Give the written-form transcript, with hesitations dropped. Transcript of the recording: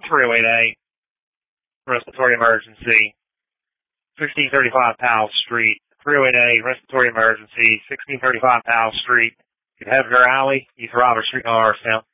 308A, respiratory emergency. 1635 Powell Street, 308A, respiratory emergency, 1635 Powell Street. You have your alley, East Robert Street, Norristown.